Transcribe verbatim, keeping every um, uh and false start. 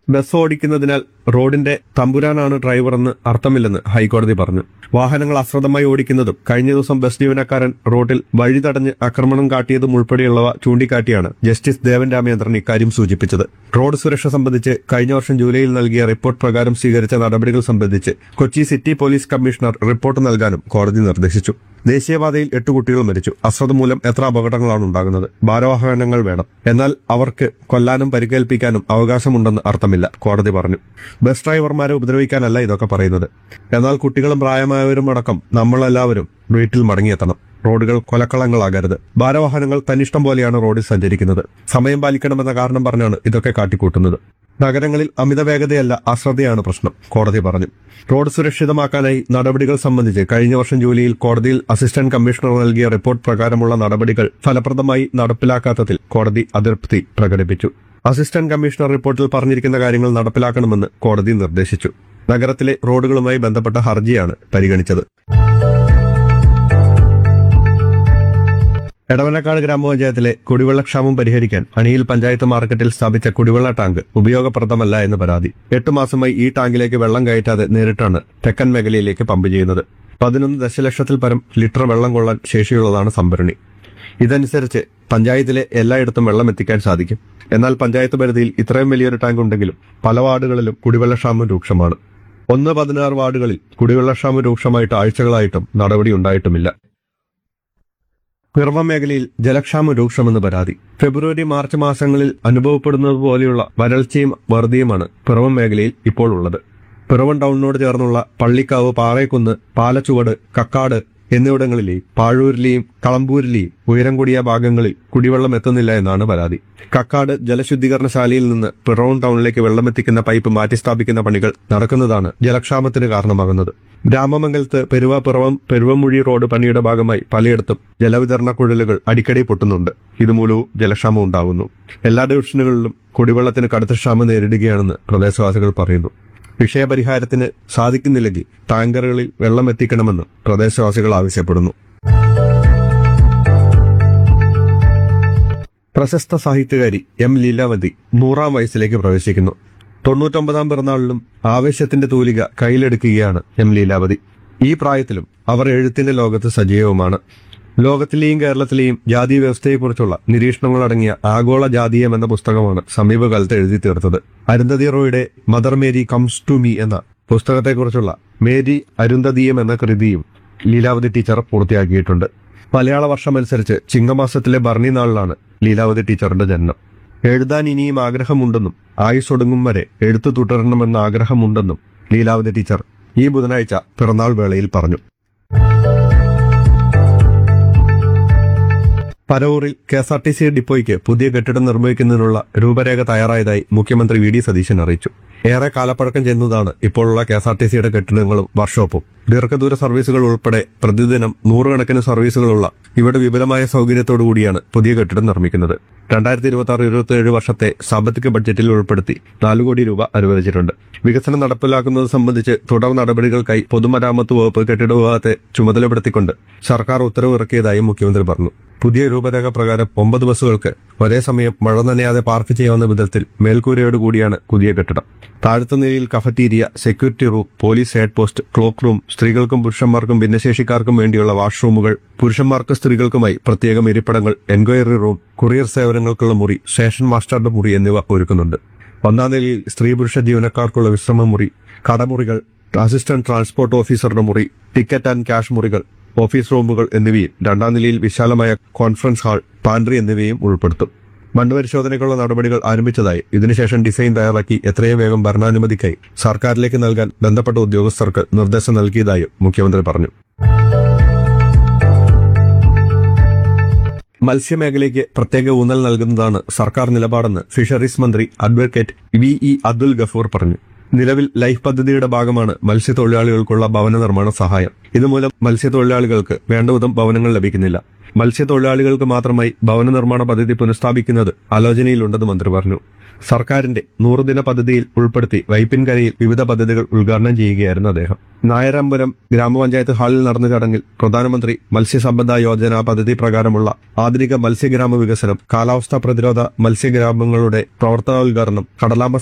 Bus ഓടിക്കുന്നതിനാൽ റോഡിന്റെ തമ്പുരാനാണ് ഡ്രൈവറെന്ന് അർത്ഥമില്ലെന്ന് ഹൈക്കോടതി പറഞ്ഞു. വാഹനങ്ങൾ അശ്രദ്ധമായി ഓടിക്കുന്നതും കഴിഞ്ഞ ദിവസം ബസ് ജീവനക്കാരൻ റോഡിൽ വഴി തടഞ്ഞ് ആക്രമണം കാട്ടിയതും ഉൾപ്പെടെയുള്ളവ ചൂണ്ടിക്കാട്ടിയാണ് ജസ്റ്റിസ് ദേവൻ രാമചന്ദ്രൻ ഇക്കാര്യം സൂചിപ്പിച്ചത്. റോഡ് സുരക്ഷ സംബന്ധിച്ച് കഴിഞ്ഞ വർഷം ജൂലൈയിൽ നൽകിയ റിപ്പോർട്ട് പ്രകാരം സ്വീകരിച്ച നടപടികൾ സംബന്ധിച്ച് Kochi city police commissioner report നൽകാനും കോടതി നിർദ്ദേശിച്ചു. ദേശീയപാതയിൽ എട്ട് കുട്ടികൾ മരിച്ചു. അശ്രദ്ധ മൂലം എത്ര അപകടങ്ങളാണ് ഉണ്ടാകുന്നത്? ഭാരവാഹനങ്ങൾ വേണം, എന്നാൽ അവർക്ക് കൊല്ലാനും പരിക്കേൽപ്പിക്കാനും അവകാശമുണ്ടെന്ന് അർത്ഥമില്ല, കോടതി പറഞ്ഞു. ബസ് ഡ്രൈവർമാരെ ഉപദ്രവിക്കാനല്ല ഇതൊക്കെ പറയുന്നത്. എന്നാൽ കുട്ടികളും പ്രായമായവരും അടക്കം നമ്മളെല്ലാവരും വീട്ടിൽ മടങ്ങിയെത്തണം. റോഡുകൾ കൊലക്കളങ്ങളാകരുത്. ഭാരവാഹനങ്ങൾ തന്നിഷ്ടം പോലെയാണ് റോഡിൽ സഞ്ചരിക്കുന്നത്. സമയം പാലിക്കണമെന്ന കാരണം പറഞ്ഞാണ് ഇതൊക്കെ കാട്ടിക്കൂട്ടുന്നത്. നഗരങ്ങളിൽ അമിത വേഗതയല്ല, അശ്രദ്ധയാണ് പ്രശ്നം, കോടതി പറഞ്ഞു. റോഡ് സുരക്ഷിതമാക്കാനായി നടപടികൾ സംബന്ധിച്ച് കഴിഞ്ഞ വർഷം ജൂലൈയിൽ കോടതിയിൽ അസിസ്റ്റന്റ് കമ്മീഷണർ നൽകിയ റിപ്പോർട്ട് പ്രകാരമുള്ള നടപടികൾ ഫലപ്രദമായി നടപ്പിലാക്കാത്തതിൽ കോടതി അതൃപ്തി പ്രകടിപ്പിച്ചു. അസിസ്റ്റന്റ് കമ്മീഷണർ റിപ്പോർട്ടിൽ പറഞ്ഞിരിക്കുന്ന കാര്യങ്ങൾ നടപ്പിലാക്കണമെന്ന് കോടതി നിർദ്ദേശിച്ചു. നഗരത്തിലെ റോഡുകളുമായി ബന്ധപ്പെട്ട ഹർജിയാണ് പരിഗണിച്ചത്. എടവനക്കാട് ഗ്രാമപഞ്ചായത്തിലെ കുടിവെള്ളക്ഷാമം പരിഹരിക്കാൻ അണിയിൽ പഞ്ചായത്ത് മാർക്കറ്റിൽ സ്ഥാപിച്ച കുടിവെള്ള ടാങ്ക് ഉപയോഗപ്രദമല്ല എന്ന് പരാതി. എട്ട് മാസമായി ഈ ടാങ്കിലേക്ക് വെള്ളം കയറ്റാതെ നേരിട്ടാണ് തെക്കൻ മേഖലയിലേക്ക് പമ്പ് ചെയ്യുന്നത്. പതിനൊന്ന് ദശലക്ഷത്തിൽ പരം ലിറ്റർ വെള്ളം കൊള്ളാൻ ശേഷിയുള്ളതാണ് സംഭരണി. ഇതനുസരിച്ച് പഞ്ചായത്തിലെ എല്ലായിടത്തും വെള്ളം എത്തിക്കാൻ സാധിക്കും. എന്നാൽ പഞ്ചായത്ത് പരിധിയിൽ ഇത്രയും വലിയൊരു ടാങ്ക് ഉണ്ടെങ്കിലും പല വാർഡുകളിലും കുടിവെള്ളക്ഷാമം രൂക്ഷമാണ്. ഒന്ന് പതിനാറ് വാർഡുകളിൽ കുടിവെള്ളക്ഷാമം രൂക്ഷമായിട്ട് ആഴ്ചകളായിട്ടും നടപടി ഉണ്ടായിട്ടുമില്ല. പിറവം മേഖലയിൽ ജലക്ഷാമം രൂക്ഷമെന്ന് പരാതി. ഫെബ്രുവരി മാർച്ച് മാസങ്ങളിൽ അനുഭവപ്പെടുന്നത് പോലെയുള്ള വരൾച്ചയും വറുതിയുമാണ് പിറവം മേഖലയിൽ ഇപ്പോൾ ഉള്ളത്. പിറവം ടൗണിനോട് ചേർന്നുള്ള പള്ളിക്കാവ്, പാറേക്കുന്ന്, പാലച്ചുവട്, കക്കാട് എന്നിവിടങ്ങളിലെയും പാഴൂരിലെയും കളമ്പൂരിലെയും ഉയരം കൂടിയ ഭാഗങ്ങളിൽ കുടിവെള്ളം എത്തുന്നില്ല എന്നാണ് പരാതി. കക്കാട് ജലശുദ്ധീകരണശാലയിൽ നിന്ന് പിറവം ടൗണിലേക്ക് വെള്ളമെത്തിക്കുന്ന പൈപ്പ് മാറ്റിസ്ഥാപിക്കുന്ന പണികൾ നടക്കുന്നതാണ് ജലക്ഷാമത്തിന് കാരണമാകുന്നത്. രാമമംഗലത്ത് പെരുവ പിറവം പെരുവമുഴി റോഡ് പണിയുടെ ഭാഗമായി പലയിടത്തും ജലവിതരണ കുഴലുകൾ അടിക്കടി പൊട്ടുന്നുണ്ട്. ഇതുമൂലവും ജലക്ഷാമം ഉണ്ടാകുന്നു. എല്ലാ ഡിവിഷനുകളിലും കുടിവെള്ളത്തിന് കടുത്ത ക്ഷാമം നേരിടുകയാണെന്ന് പ്രദേശവാസികൾ പറയുന്നു. വിഷയപരിഹാരത്തിന് സാധിക്കുന്നില്ലെങ്കിൽ ടാങ്കറുകളിൽ വെള്ളം എത്തിക്കണമെന്ന് പ്രദേശവാസികൾ ആവശ്യപ്പെടുന്നു. പ്രശസ്ത സാഹിത്യകാരി എം ലീലാവതി നൂറാം വയസ്സിലേക്ക് പ്രവേശിക്കുന്നു. തൊണ്ണൂറ്റൊമ്പതാം പിറന്നാളിലും ആവേശത്തിന്റെ തൂലിക കയ്യിലെടുക്കുകയാണ് എം ലീലാവതി. ഈ പ്രായത്തിലും അവർ എഴുത്തിന്റെ ലോകത്ത് സജീവവുമാണ്. ലോകത്തിലെയും കേരളത്തിലെയും ജാതി വ്യവസ്ഥയെക്കുറിച്ചുള്ള നിരീക്ഷണങ്ങളടങ്ങിയ ആഗോള ജാതീയം എന്ന പുസ്തകമാണ് സമീപകാലത്ത് എഴുതി തീർത്തത്. Arundhati റോയുടെ mother Mary comes to me എന്ന പുസ്തകത്തെക്കുറിച്ചുള്ള മേരി അരുന്ധതീയം എന്ന കൃതിയും ലീലാവതി ടീച്ചർ പൂർത്തിയാക്കിയിട്ടുണ്ട്. മലയാള വർഷമനുസരിച്ച് ചിങ്ങമാസത്തിലെ ഭരണി നാളിലാണ് ലീലാവതി ടീച്ചറുടെ ജനനം. എഴുതാൻ ഇനിയും ആഗ്രഹമുണ്ടെന്നും ആയുസ്സൊടുങ്ങും വരെ എഴുത്തു തുടരണമെന്ന ആഗ്രഹമുണ്ടെന്നും ലീലാവതി ടീച്ചർ ഈ ബുധനാഴ്ച പിറന്നാൾ വേളയിൽ പറഞ്ഞു. പരവൂരിൽ K S R T C ഡിപ്പോയ്ക്ക് പുതിയ കെട്ടിടം നിർമ്മിക്കുന്നതിനുള്ള രൂപരേഖ തയ്യാറായതായി മുഖ്യമന്ത്രി വി ഡി സതീശൻ അറിയിച്ചു. ഏറെ കാലപ്പഴക്കം ചെന്നതാണ് ഇപ്പോഴുള്ള കെ എസ് ആർ ടി സിയുടെ കെട്ടിടങ്ങളും വർക്ക്ഷോപ്പും. ദീർഘദൂര സർവീസുകൾ ഉൾപ്പെടെ പ്രതിദിനം നൂറുകണക്കിന് സർവീസുകളുള്ള ഇവിടെ വിപുലമായ സൗകര്യത്തോടുകൂടിയാണ് പുതിയ കെട്ടിടം നിർമ്മിക്കുന്നത്. രണ്ടായിരത്തി ഇരുപത്തി ആറ് ഇരുപത്തി ഏഴ് വർഷത്തെ സാമ്പത്തിക ബഡ്ജറ്റിൽ ഉൾപ്പെടുത്തി നാലു കോടി രൂപ അനുവദിച്ചിട്ടുണ്ട്. വികസനം നടപ്പിലാക്കുന്നത് സംബന്ധിച്ച് തുടർ നടപടികൾക്കായി പൊതുമരാമത്ത് വകുപ്പ് കെട്ടിട വിഭാഗത്തെ ചുമതലപ്പെടുത്തിക്കൊണ്ട് സർക്കാർ ഉത്തരവിറക്കിയതായും മുഖ്യമന്ത്രി പറഞ്ഞു. പുതിയ രൂപരേഖ പ്രകാരം ഒമ്പത് ബസ്സുകൾക്ക് ഒരേ സമയം മഴ നനയാതെ പാർക്ക് ചെയ്യാവുന്ന വിധത്തിൽ മേൽക്കൂരയോടുകൂടിയാണ് പുതിയ കെട്ടിടം. താഴത്തെ നിലയിൽ cafeteria, security room, police head post, clock room, സ്ത്രീകൾക്കും പുരുഷന്മാർക്കും ഭിന്നശേഷിക്കാർക്കും വേണ്ടിയുള്ള വാഷ്റൂമുകൾ, പുരുഷന്മാർക്ക് സ്ത്രീകൾക്കുമായി പ്രത്യേകം ഇരിപ്പിടങ്ങൾ, എൻക്വയറി റൂം, കൊറിയർ സേവനങ്ങൾക്കുള്ള മുറി, സ്റ്റേഷൻ മാസ്റ്ററുടെ മുറി എന്നിവ ഒരുക്കുന്നുണ്ട്. ഒന്നാം നിലയിൽ സ്ത്രീ പുരുഷ ജീവനക്കാർക്കുള്ള വിശ്രമ മുറി, കടമുറികൾ, അസിസ്റ്റന്റ് ട്രാൻസ്പോർട്ട് ഓഫീസറുടെ മുറി, ടിക്കറ്റ് ആൻഡ് ക്യാഷ് മുറികൾ, ഓഫീസ് റൂമുകൾ എന്നിവയും രണ്ടാം നിലയിൽ വിശാലമായ കോൺഫറൻസ് ഹാൾ, പാൻട്രി എന്നിവയും ഉൾപ്പെടുത്തും. മണ്ണ് പരിശോധനയ്ക്കുള്ള നടപടികൾ ആരംഭിച്ചതായി ഇതിനുശേഷം ഡിസൈൻ തയ്യാറാക്കി എത്രയും വേഗം ഭരണാനുമതിക്കായി സർക്കാരിലേക്ക് നൽകാൻ ബന്ധപ്പെട്ട ഉദ്യോഗസ്ഥർക്ക് നിർദ്ദേശം നൽകിയതായും മുഖ്യമന്ത്രി പറഞ്ഞു. മത്സ്യമേഖലയ്ക്ക് പ്രത്യേക ഊന്നൽ നൽകുന്നതാണ് സർക്കാർ നിലപാടെന്ന് ഫിഷറീസ് മന്ത്രി advocate V E Abdul Gafoor പറഞ്ഞു. നിലവിൽ ലൈഫ് പദ്ധതിയുടെ ഭാഗമാണ് മത്സ്യത്തൊഴിലാളികൾക്കുള്ള ഭവന നിർമ്മാണ സഹായം. ഇതുമൂലം മത്സ്യത്തൊഴിലാളികൾക്ക് വേണ്ടവിധം ഭവനങ്ങൾ ലഭിക്കുന്നില്ല. മത്സ്യത്തൊഴിലാളികൾക്ക് മാത്രമായി ഭവന നിർമ്മാണ പദ്ധതി പുനഃസ്ഥാപിക്കുന്നത് ആലോചനയിലുണ്ടെന്ന് മന്ത്രി പറഞ്ഞു. സർക്കാരിന്റെ നൂറുദിന പദ്ധതിയിൽ ഉൾപ്പെടുത്തി വൈപ്പിൻകരയിൽ വിവിധ പദ്ധതികൾ ഉദ്ഘാടനം ചെയ്യുകയായിരുന്നു അദ്ദേഹം. നായരമ്പലം ഗ്രാമപഞ്ചായത്ത് ഹാളിൽ നടന്ന ചടങ്ങിൽ പ്രധാനമന്ത്രി മത്സ്യസമ്പദ യോജന പദ്ധതി പ്രകാരമുള്ള ആധുനിക മത്സ്യഗ്രാമ വികസനം, കാലാവസ്ഥാ പ്രതിരോധ മത്സ്യഗ്രാമങ്ങളുടെ പ്രവർത്തനോദ്ഘാടനം, കടലാമ